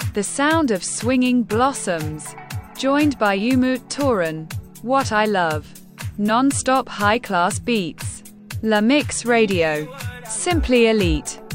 The sound of swinging blossoms. Joined by Umut Toran. What I love. Non-stop high-class beats. La Mix Radio. Simply elite.